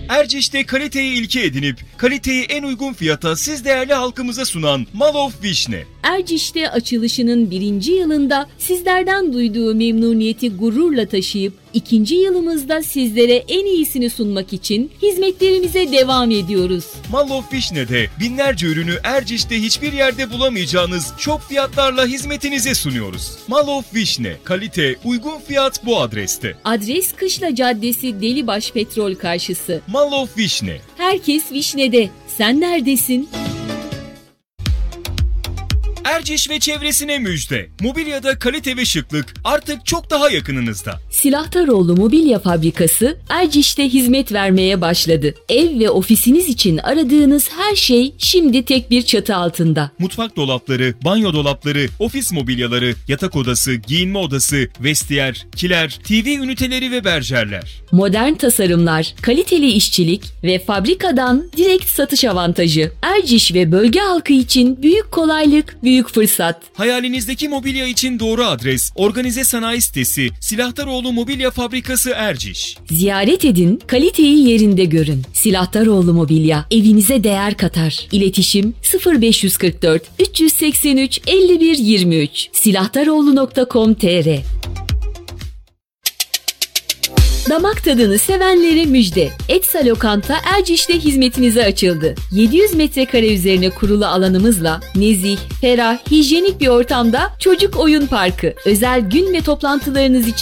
Erciş'te kaliteyi ilke edinip kaliteyi en uygun fiyata siz değerli halkımıza sunan Mall of Vişne. Erciş'te açılışının 1. yılında sizlerden duyduğu memnuniyeti gururla taşıyıp 2. yılımızda sizlere en iyisini sunmak için hizmetlerimize devam ediyoruz. Mall of Vişne'de binlerce ürünü Erciş'te hiçbir yerde bulamayacağınız şok fiyatlarla hizmetinize sunuyoruz. Mall of Vişne, kalite, uygun fiyat bu adreste. Adres Kışla Caddesi Delibaş Petrol karşısı. Mall of Vişne. Herkes Vişne'de. Sen neredesin? Erciş ve çevresine müjde. Mobilyada kalite ve şıklık artık çok daha yakınınızda. Silahtaroğlu Mobilya Fabrikası Erciş'te hizmet vermeye başladı. Ev ve ofisiniz için aradığınız her şey şimdi tek bir çatı altında. Mutfak dolapları, banyo dolapları, ofis mobilyaları, yatak odası, giyinme odası, vestiyer, kiler, TV üniteleri ve berjerler. Modern tasarımlar, kaliteli işçilik ve fabrikadan direkt satış avantajı. Erciş ve bölge halkı için büyük kolaylık, büyük fırsat. Hayalinizdeki mobilya için doğru adres, organize sanayi sitesi, Silahtaroğlu Mobilya Fabrikası Erciş. Ziyaret edin, kaliteyi yerinde görün. Silahtaroğlu Mobilya evinize değer katar. İletişim 0544 383 51 23 silahtaroğlu.com.tr. Damak tadını sevenlere müjde. Etsa Lokanta Erciş'te hizmetinize açıldı. 700 metrekare üzerine kurulu alanımızla nezih, ferah, hijyenik bir ortamda çocuk oyun parkı. Özel gün ve toplantılarınız için